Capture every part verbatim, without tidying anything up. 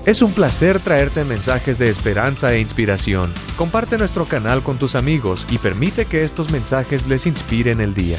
Es un placer traerte mensajes de esperanza e inspiración. Comparte nuestro canal con tus amigos y permite que estos mensajes les inspiren el día.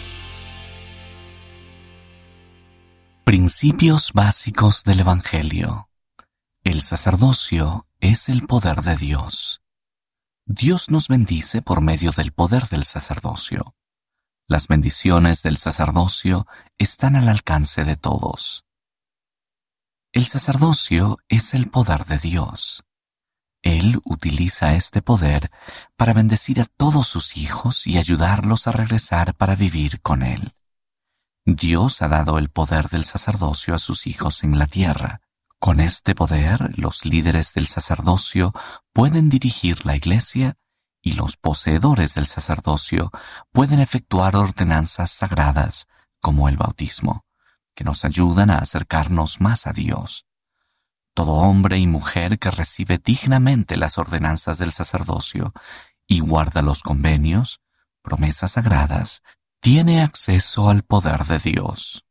Principios básicos del Evangelio. El sacerdocio es el poder de Dios. Dios nos bendice por medio del poder del sacerdocio. Las bendiciones del sacerdocio están al alcance de todos. El sacerdocio es el poder de Dios. Él utiliza este poder para bendecir a todos sus hijos y ayudarlos a regresar para vivir con Él. Dios ha dado el poder del sacerdocio a sus hijos en la tierra. Con este poder, los líderes del sacerdocio pueden dirigir la iglesia y los poseedores del sacerdocio pueden efectuar ordenanzas sagradas como el bautismo, que nos ayudan a acercarnos más a Dios. Todo hombre y mujer que recibe dignamente las ordenanzas del sacerdocio y guarda los convenios, promesas sagradas, tiene acceso al poder de Dios.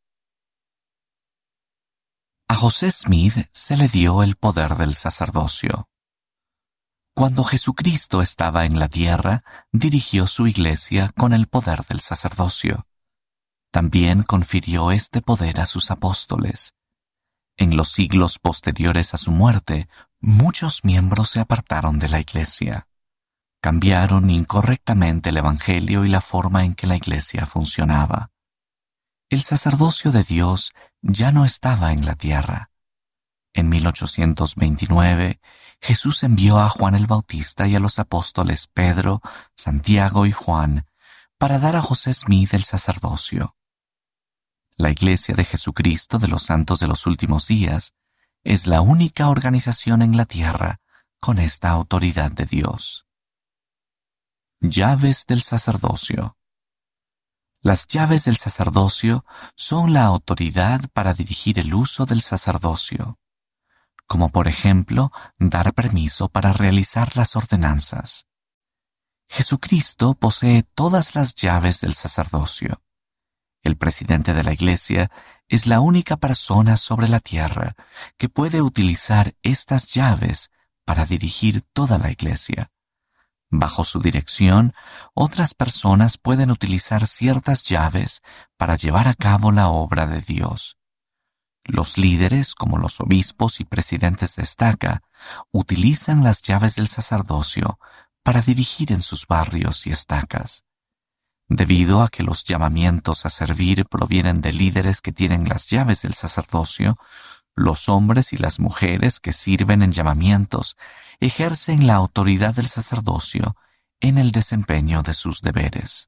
A José Smith se le dio el poder del sacerdocio. Cuando Jesucristo estaba en la tierra, dirigió su iglesia con el poder del sacerdocio. También confirió este poder a sus apóstoles. En los siglos posteriores a su muerte, muchos miembros se apartaron de la iglesia. Cambiaron incorrectamente el evangelio y la forma en que la iglesia funcionaba. El sacerdocio de Dios ya no estaba en la tierra. En mil ochocientos veintinueve, Jesús envió a Juan el Bautista y a los apóstoles Pedro, Santiago y Juan para dar a José Smith el sacerdocio. La Iglesia de Jesucristo de los Santos de los Últimos Días es la única organización en la tierra con esta autoridad de Dios. Llaves del sacerdocio. Las llaves del sacerdocio son la autoridad para dirigir el uso del sacerdocio, como por ejemplo dar permiso para realizar las ordenanzas. Jesucristo posee todas las llaves del sacerdocio. El presidente de la Iglesia es la única persona sobre la tierra que puede utilizar estas llaves para dirigir toda la Iglesia. Bajo su dirección, otras personas pueden utilizar ciertas llaves para llevar a cabo la obra de Dios. Los líderes, como los obispos y presidentes de estaca, utilizan las llaves del sacerdocio para dirigir en sus barrios y estacas. Debido a que los llamamientos a servir provienen de líderes que tienen las llaves del sacerdocio, los hombres y las mujeres que sirven en llamamientos ejercen la autoridad del sacerdocio en el desempeño de sus deberes.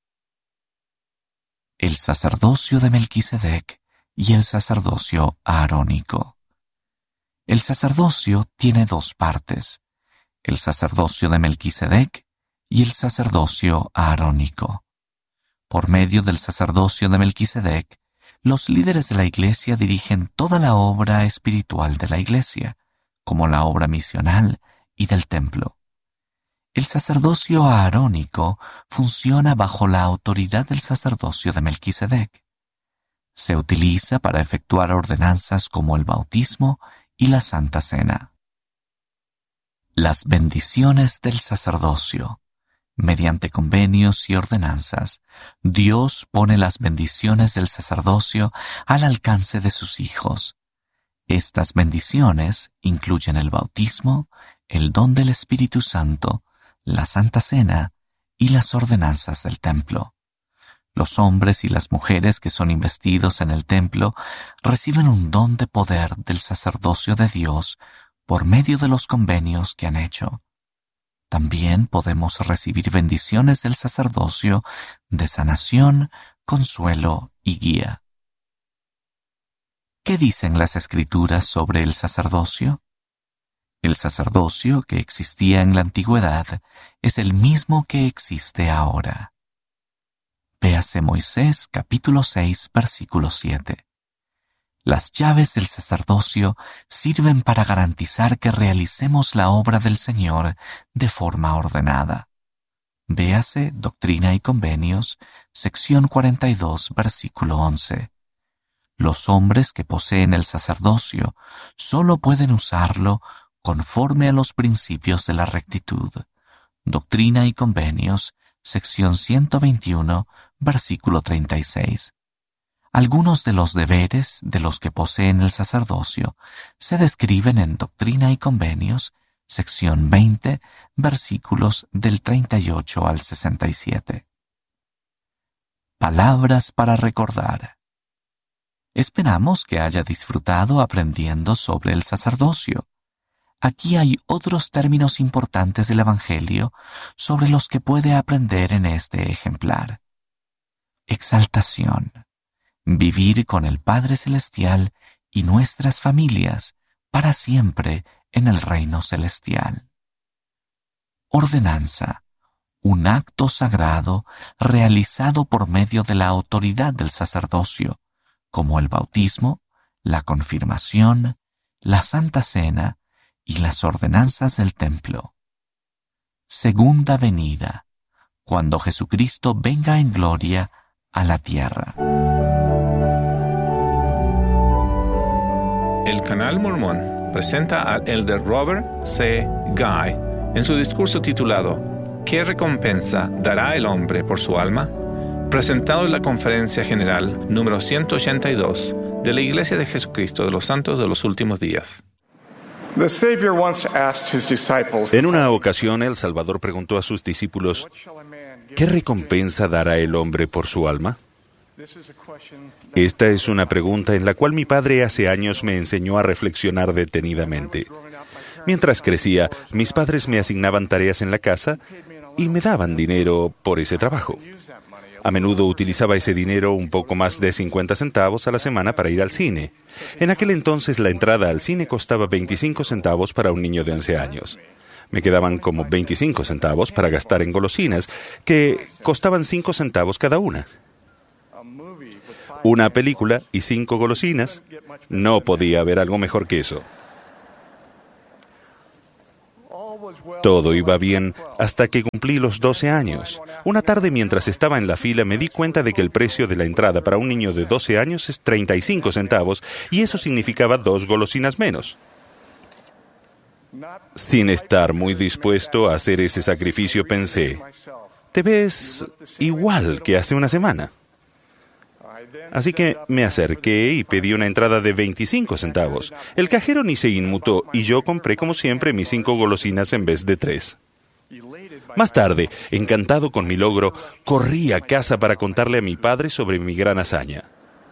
El sacerdocio de Melquisedec y el sacerdocio aarónico. El sacerdocio tiene dos partes, el sacerdocio de Melquisedec y el sacerdocio aarónico. Por medio del sacerdocio de Melquisedec, los líderes de la Iglesia dirigen toda la obra espiritual de la Iglesia, como la obra misional y del templo. El sacerdocio aarónico funciona bajo la autoridad del sacerdocio de Melquisedec. Se utiliza para efectuar ordenanzas como el bautismo y la Santa Cena. Las bendiciones del sacerdocio. Mediante convenios y ordenanzas, Dios pone las bendiciones del sacerdocio al alcance de sus hijos. Estas bendiciones incluyen el bautismo, el don del Espíritu Santo, la Santa Cena y las ordenanzas del templo. Los hombres y las mujeres que son investidos en el templo reciben un don de poder del sacerdocio de Dios por medio de los convenios que han hecho. También podemos recibir bendiciones del sacerdocio de sanación, consuelo y guía. ¿Qué dicen las Escrituras sobre el sacerdocio? El sacerdocio que existía en la antigüedad es el mismo que existe ahora. Véase Moisés capítulo seis versículo siete. Las llaves del sacerdocio sirven para garantizar que realicemos la obra del Señor de forma ordenada. Véase Doctrina y Convenios, sección cuarenta y dos, versículo once. Los hombres que poseen el sacerdocio solo pueden usarlo conforme a los principios de la rectitud. Doctrina y Convenios, sección ciento veintiuno, versículo treinta y seis. Algunos de los deberes de los que poseen el sacerdocio se describen en Doctrina y Convenios, sección veinte, versículos del treinta y ocho al sesenta y siete. Palabras para recordar. Esperamos que haya disfrutado aprendiendo sobre el sacerdocio. Aquí hay otros términos importantes del Evangelio sobre los que puede aprender en este ejemplar. Exaltación. Vivir con el Padre Celestial y nuestras familias para siempre en el reino celestial. Ordenanza. Un acto sagrado realizado por medio de la autoridad del sacerdocio, como el bautismo, la confirmación, la Santa Cena y las ordenanzas del templo. Segunda venida, cuando Jesucristo venga en gloria a la tierra. El Canal Mormón presenta al elder Robert C. Guy en su discurso titulado ¿Qué recompensa dará el hombre por su alma?, presentado en la Conferencia General número ciento ochenta y dos de la Iglesia de Jesucristo de los Santos de los Últimos Días. En una ocasión, el Salvador preguntó a sus discípulos, ¿qué recompensa dará el hombre por su alma? Esta es una pregunta en la cual mi padre hace años me enseñó a reflexionar detenidamente. Mientras crecía, mis padres me asignaban tareas en la casa y me daban dinero por ese trabajo. A menudo utilizaba ese dinero, un poco más de cincuenta centavos a la semana, para ir al cine. En aquel entonces la entrada al cine costaba veinticinco centavos para un niño de once años. Me quedaban como veinticinco centavos para gastar en golosinas, que costaban cinco centavos cada una. Una película y cinco golosinas, no podía haber algo mejor que eso. Todo iba bien hasta que cumplí los doce años. Una tarde, mientras estaba en la fila, me di cuenta de que el precio de la entrada para un niño de doce años es treinta y cinco centavos, y eso significaba dos golosinas menos. Sin estar muy dispuesto a hacer ese sacrificio, pensé, te ves igual que hace una semana. Así que me acerqué y pedí una entrada de veinticinco centavos. El cajero ni se inmutó y yo compré como siempre mis cinco golosinas en vez de tres. Más tarde, encantado con mi logro, corrí a casa para contarle a mi padre sobre mi gran hazaña.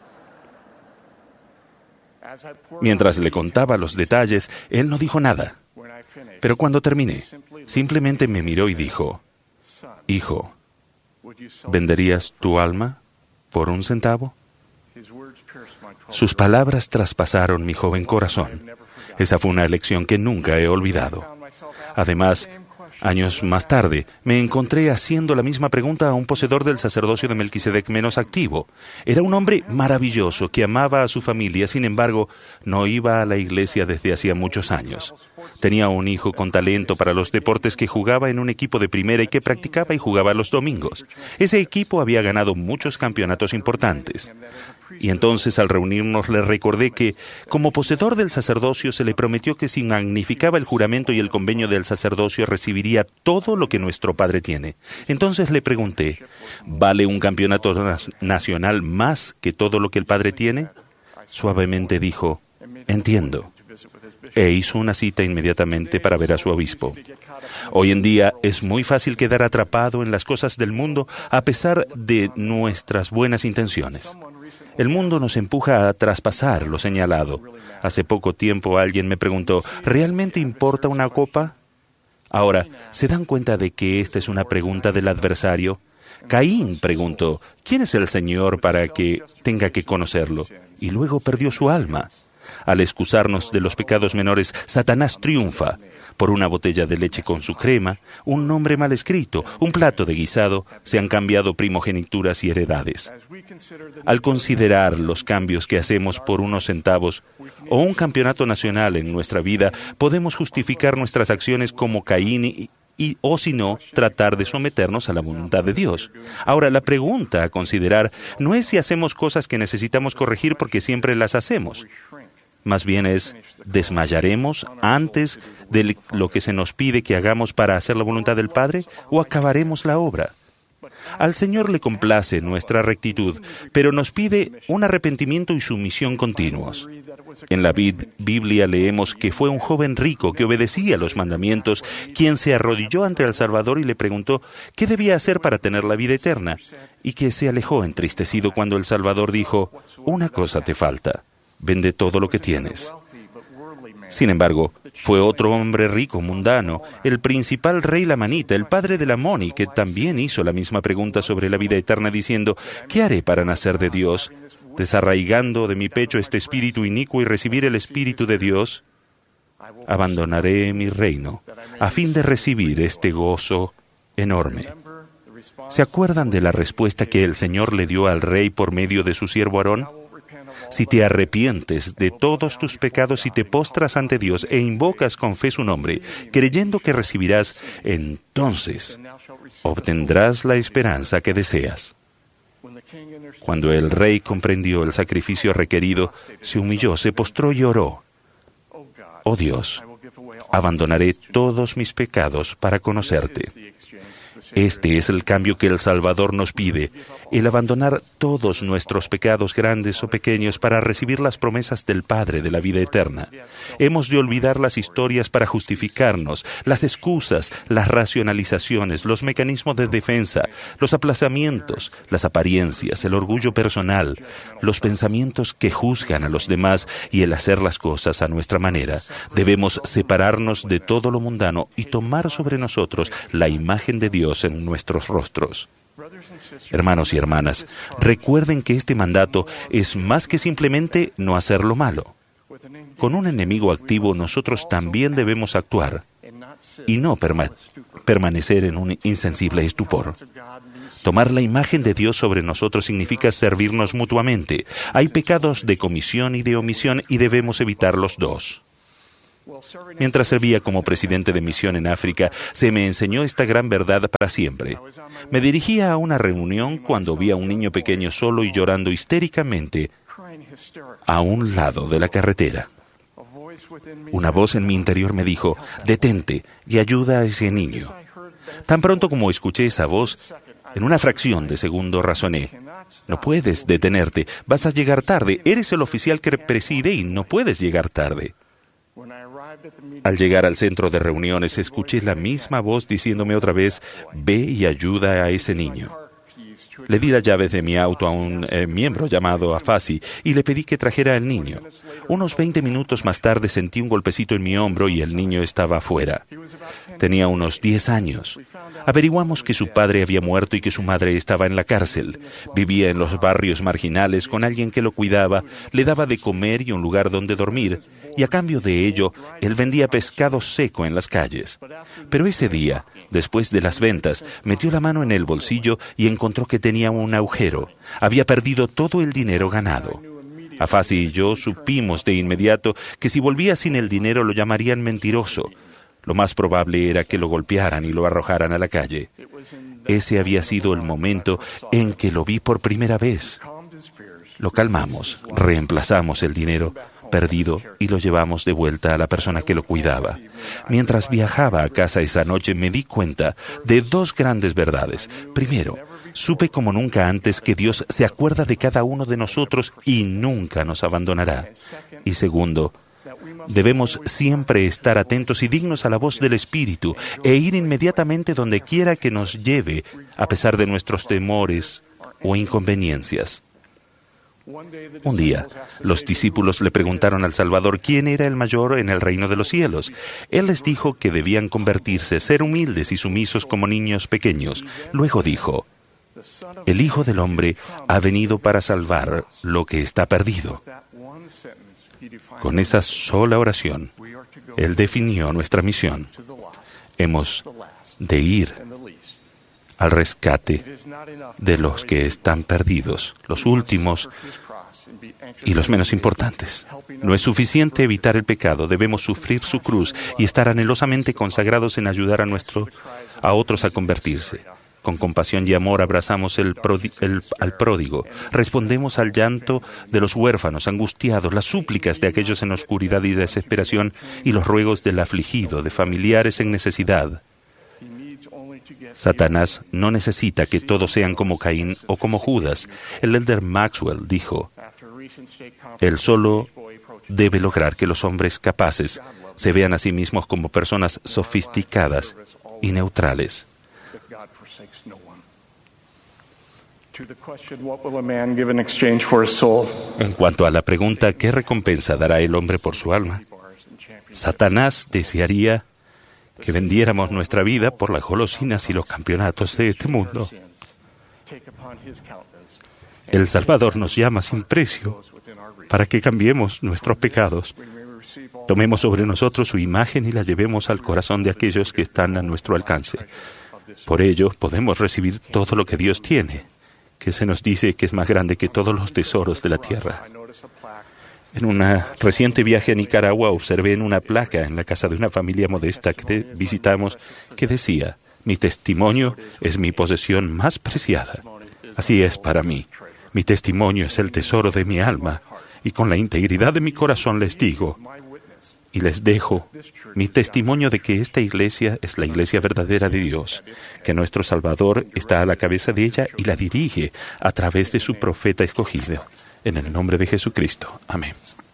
Mientras le contaba los detalles, él no dijo nada. Pero cuando terminé, simplemente me miró y dijo, «Hijo, ¿venderías tu alma por un centavo?» Sus palabras traspasaron mi joven corazón. Esa fue una lección que nunca he olvidado. Además, años más tarde, me encontré haciendo la misma pregunta a un poseedor del sacerdocio de Melquisedec menos activo. Era un hombre maravilloso que amaba a su familia, sin embargo, no iba a la iglesia desde hacía muchos años. Tenía un hijo con talento para los deportes que jugaba en un equipo de primera y que practicaba y jugaba los domingos. Ese equipo había ganado muchos campeonatos importantes. Y entonces, al reunirnos, le recordé que, como poseedor del sacerdocio, se le prometió que si magnificaba el juramento y el convenio del sacerdocio, recibiría todo lo que nuestro padre tiene. Entonces le pregunté, ¿vale un campeonato nacional más que todo lo que el padre tiene? Suavemente dijo, entiendo. E hizo una cita inmediatamente para ver a su obispo. Hoy en día es muy fácil quedar atrapado en las cosas del mundo a pesar de nuestras buenas intenciones. El mundo nos empuja a traspasar lo señalado. Hace poco tiempo alguien me preguntó, ¿realmente importa una copa? Ahora, ¿se dan cuenta de que esta es una pregunta del adversario? Caín preguntó, ¿quién es el Señor para que tenga que conocerlo? Y luego perdió su alma. Al excusarnos de los pecados menores, Satanás triunfa. Por una botella de leche con su crema, un nombre mal escrito, un plato de guisado, se han cambiado primogenituras y heredades. Al considerar los cambios que hacemos por unos centavos o un campeonato nacional en nuestra vida, podemos justificar nuestras acciones como Caín y, y, o si no, tratar de someternos a la voluntad de Dios. Ahora, la pregunta a considerar no es si hacemos cosas que necesitamos corregir porque siempre las hacemos. Más bien es, ¿desmayaremos antes de lo que se nos pide que hagamos para hacer la voluntad del Padre o acabaremos la obra? Al Señor le complace nuestra rectitud, pero nos pide un arrepentimiento y sumisión continuos. En la Biblia leemos que fue un joven rico que obedecía los mandamientos, quien se arrodilló ante el Salvador y le preguntó qué debía hacer para tener la vida eterna, y que se alejó entristecido cuando el Salvador dijo, «Una cosa te falta, vende todo lo que tienes». Sin embargo, fue otro hombre rico, mundano, el principal rey lamanita, el padre de Lamoni, que también hizo la misma pregunta sobre la vida eterna, diciendo, ¿qué haré para nacer de Dios? Desarraigando de mi pecho este espíritu inicuo y recibir el espíritu de Dios, abandonaré mi reino a fin de recibir este gozo enorme. ¿Se acuerdan de la respuesta que el Señor le dio al rey por medio de su siervo Aarón? Si te arrepientes de todos tus pecados y te postras ante Dios e invocas con fe su nombre, creyendo que recibirás, entonces obtendrás la esperanza que deseas. Cuando el rey comprendió el sacrificio requerido, se humilló, se postró y oró. Oh Dios, abandonaré todos mis pecados para conocerte. Este es el cambio que el Salvador nos pide, el abandonar todos nuestros pecados grandes o pequeños para recibir las promesas del Padre de la vida eterna. Hemos de olvidar las historias para justificarnos, las excusas, las racionalizaciones, los mecanismos de defensa, los aplazamientos, las apariencias, el orgullo personal, los pensamientos que juzgan a los demás y el hacer las cosas a nuestra manera. Debemos separarnos de todo lo mundano y tomar sobre nosotros la imagen de Dios en nuestros rostros. Hermanos y hermanas, recuerden que este mandato es más que simplemente no hacer lo malo. Con un enemigo activo nosotros también debemos actuar y no perma- permanecer en un insensible estupor. Tomar la imagen de Dios sobre nosotros significa servirnos mutuamente. Hay pecados de comisión y de omisión y debemos evitar los dos. Mientras servía como presidente de misión en África, se me enseñó esta gran verdad para siempre. Me dirigía a una reunión cuando vi a un niño pequeño solo y llorando histéricamente a un lado de la carretera. Una voz en mi interior me dijo, «Detente y ayuda a ese niño». Tan pronto como escuché esa voz, en una fracción de segundo razoné, «No puedes detenerte, vas a llegar tarde, eres el oficial que preside y no puedes llegar tarde». Al llegar al centro de reuniones, escuché la misma voz diciéndome otra vez, «Ve y ayuda a ese niño». Le di las llaves de mi auto a un eh, miembro llamado Afasi y le pedí que trajera al niño. Unos veinte minutos más tarde sentí un golpecito en mi hombro y el niño estaba afuera. Tenía unos diez años. Averiguamos que su padre había muerto y que su madre estaba en la cárcel. Vivía en los barrios marginales con alguien que lo cuidaba, le daba de comer y un lugar donde dormir, y a cambio de ello, él vendía pescado seco en las calles. Pero ese día, después de las ventas, metió la mano en el bolsillo y encontró que tenía un agujero. Había perdido todo el dinero ganado. Afasi y yo supimos de inmediato que si volvía sin el dinero lo llamarían mentiroso. Lo más probable era que lo golpearan y lo arrojaran a la calle. Ese había sido el momento en que lo vi por primera vez. Lo calmamos, reemplazamos el dinero perdido y lo llevamos de vuelta a la persona que lo cuidaba. Mientras viajaba a casa esa noche me di cuenta de dos grandes verdades. Primero, supe como nunca antes que Dios se acuerda de cada uno de nosotros y nunca nos abandonará. Y segundo, debemos siempre estar atentos y dignos a la voz del Espíritu e ir inmediatamente donde quiera que nos lleve, a pesar de nuestros temores o inconveniencias. Un día, los discípulos le preguntaron al Salvador quién era el mayor en el reino de los cielos. Él les dijo que debían convertirse, ser humildes y sumisos como niños pequeños. Luego dijo, «El Hijo del Hombre ha venido para salvar lo que está perdido». Con esa sola oración, Él definió nuestra misión. Hemos de ir al rescate de los que están perdidos, los últimos y los menos importantes. No es suficiente evitar el pecado, debemos sufrir su cruz y estar anhelosamente consagrados en ayudar a, nuestro, a otros a convertirse. Con compasión y amor abrazamos el prodi- el, al pródigo, respondemos al llanto de los huérfanos angustiados, las súplicas de aquellos en oscuridad y desesperación y los ruegos del afligido, de familiares en necesidad. Satanás no necesita que todos sean como Caín o como Judas. El elder Maxwell dijo, él solo debe lograr que los hombres capaces se vean a sí mismos como personas sofisticadas y neutrales. En cuanto a la pregunta, ¿qué recompensa dará el hombre por su alma? Satanás desearía que vendiéramos nuestra vida por las golosinas y los campeonatos de este mundo. El Salvador nos llama sin precio para que cambiemos nuestros pecados, tomemos sobre nosotros su imagen y la llevemos al corazón de aquellos que están a nuestro alcance. Por ello, podemos recibir todo lo que Dios tiene, que se nos dice que es más grande que todos los tesoros de la tierra. En un reciente viaje a Nicaragua observé en una placa en la casa de una familia modesta que visitamos que decía, mi testimonio es mi posesión más preciada. Así es para mí. Mi testimonio es el tesoro de mi alma y con la integridad de mi corazón les digo y les dejo mi testimonio de que esta iglesia es la iglesia verdadera de Dios, que nuestro Salvador está a la cabeza de ella y la dirige a través de su profeta escogido. En el nombre de Jesucristo. Amén.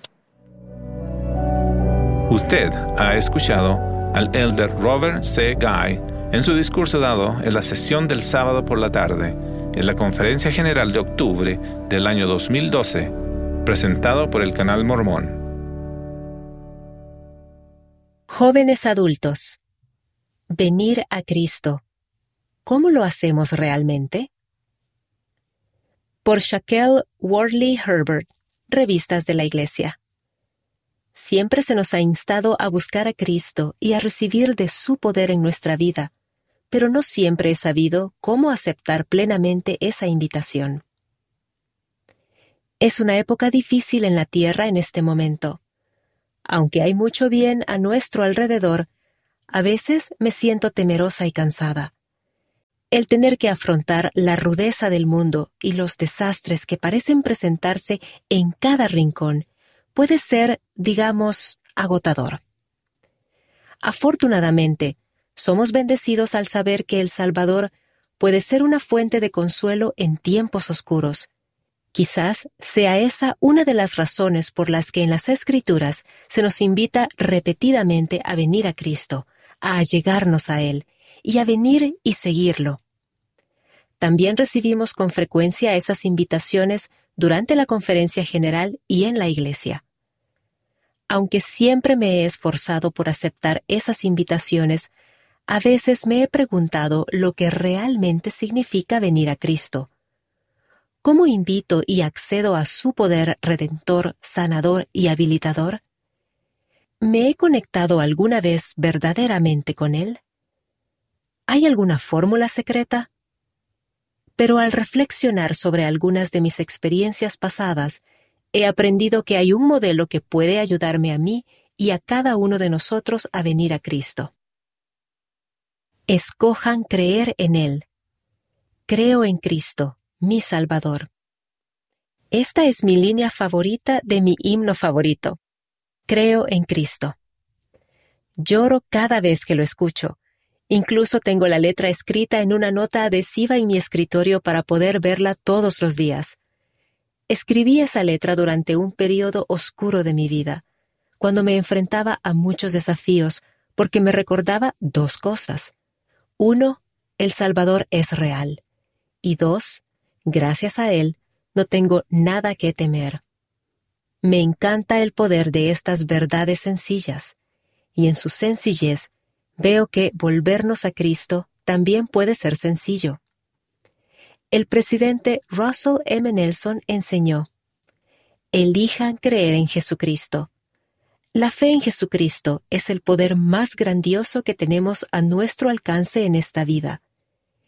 Usted ha escuchado al elder Robert C. Guy en su discurso dado en la sesión del sábado por la tarde, en la Conferencia General de octubre del año dos mil doce, presentado por el Canal Mormón. Jóvenes adultos, venir a Cristo. ¿Cómo lo hacemos realmente? Por Shaquille Wardley Herbert, Revistas de la Iglesia. Siempre se nos ha instado a buscar a Cristo y a recibir de su poder en nuestra vida, pero no siempre he sabido cómo aceptar plenamente esa invitación. Es una época difícil en la tierra en este momento. Aunque hay mucho bien a nuestro alrededor, a veces me siento temerosa y cansada. El tener que afrontar la rudeza del mundo y los desastres que parecen presentarse en cada rincón puede ser, digamos, agotador. Afortunadamente, somos bendecidos al saber que el Salvador puede ser una fuente de consuelo en tiempos oscuros. Quizás sea esa una de las razones por las que en las Escrituras se nos invita repetidamente a venir a Cristo, a allegarnos a Él y a venir y seguirlo. También recibimos con frecuencia esas invitaciones durante la conferencia general y en la iglesia. Aunque siempre me he esforzado por aceptar esas invitaciones, a veces me he preguntado lo que realmente significa venir a Cristo. ¿Cómo invito y accedo a su poder redentor, sanador y habilitador? ¿Me he conectado alguna vez verdaderamente con Él? ¿Hay alguna fórmula secreta? Pero al reflexionar sobre algunas de mis experiencias pasadas, he aprendido que hay un modelo que puede ayudarme a mí y a cada uno de nosotros a venir a Cristo. Escojan creer en Él. Creo en Cristo, mi Salvador. Esta es mi línea favorita de mi himno favorito. Creo en Cristo. Lloro cada vez que lo escucho. Incluso tengo la letra escrita en una nota adhesiva en mi escritorio para poder verla todos los días. Escribí esa letra durante un periodo oscuro de mi vida, cuando me enfrentaba a muchos desafíos, porque me recordaba dos cosas. Uno, el Salvador es real. Y dos, gracias a Él, no tengo nada que temer. Me encanta el poder de estas verdades sencillas, y en su sencillez veo que volvernos a Cristo también puede ser sencillo. El presidente Russell M. Nelson enseñó: elijan creer en Jesucristo. La fe en Jesucristo es el poder más grandioso que tenemos a nuestro alcance en esta vida.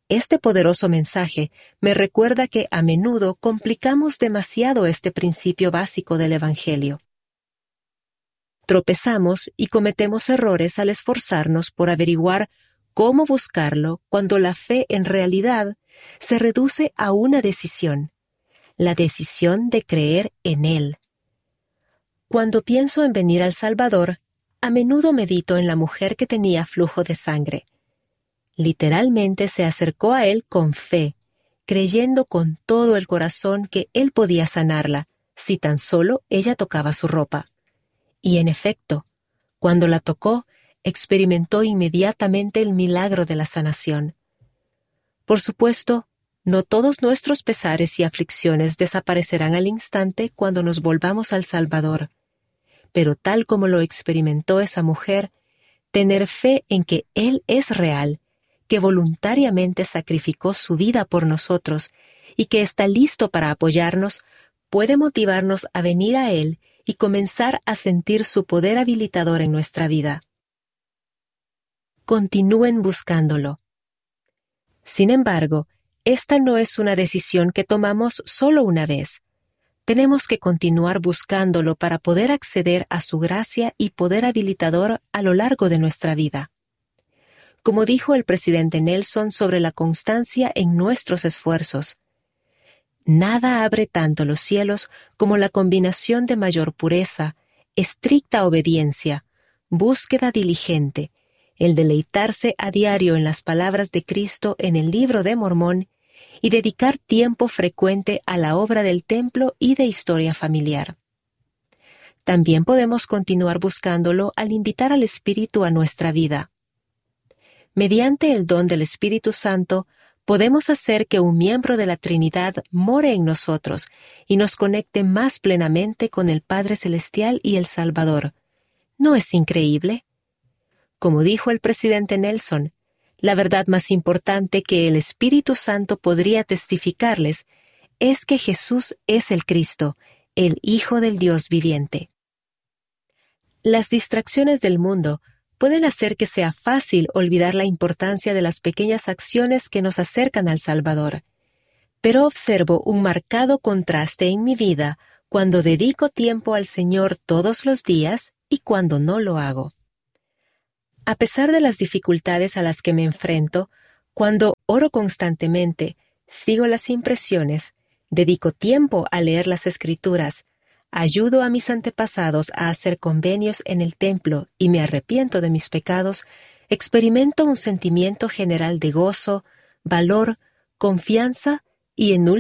Este poderoso mensaje me recuerda que a menudo complicamos demasiado este principio básico del Evangelio. Tropezamos y cometemos errores al esforzarnos por averiguar cómo buscarlo cuando la fe en realidad se reduce a una decisión, la decisión de creer en Él. Cuando pienso en venir al Salvador, a menudo medito en la mujer que tenía flujo de sangre. Literalmente se acercó a Él con fe, creyendo con todo el corazón que Él podía sanarla, si tan solo ella tocaba su ropa. Y en efecto, cuando la tocó, experimentó inmediatamente el milagro de la sanación. Por supuesto, no todos nuestros pesares y aflicciones desaparecerán al instante cuando nos volvamos al Salvador. Pero tal como lo experimentó esa mujer, tener fe en que Él es real, que voluntariamente sacrificó su vida por nosotros y que está listo para apoyarnos, puede motivarnos a venir a Él y comenzar a sentir su poder habilitador en nuestra vida. Continúen buscándolo. Sin embargo, esta no es una decisión que tomamos solo una vez. Tenemos que continuar buscándolo para poder acceder a su gracia y poder habilitador a lo largo de nuestra vida. Como dijo el presidente Nelson sobre la constancia en nuestros esfuerzos, nada abre tanto los cielos como la combinación de mayor pureza, estricta obediencia, búsqueda diligente, el deleitarse a diario en las palabras de Cristo en el Libro de Mormón y dedicar tiempo frecuente a la obra del templo y de historia familiar. También podemos continuar buscándolo al invitar al Espíritu a nuestra vida. Mediante el don del Espíritu Santo, podemos hacer que un miembro de la Trinidad more en nosotros y nos conecte más plenamente con el Padre Celestial y el Salvador. ¿No es increíble? Como dijo el presidente Nelson, la verdad más importante que el Espíritu Santo podría testificarles es que Jesús es el Cristo, el Hijo del Dios viviente. Las distracciones del mundo pueden hacer que sea fácil olvidar la importancia de las pequeñas acciones que nos acercan al Salvador. Pero observo un marcado contraste en mi vida cuando dedico tiempo al Señor todos los días y cuando no lo hago. A pesar de las dificultades a las que me enfrento, cuando oro constantemente, sigo las impresiones, dedico tiempo a leer las Escrituras, ayudo a mis antepasados a hacer convenios en el templo y me arrepiento de mis pecados, experimento un sentimiento general de gozo, valor, confianza y en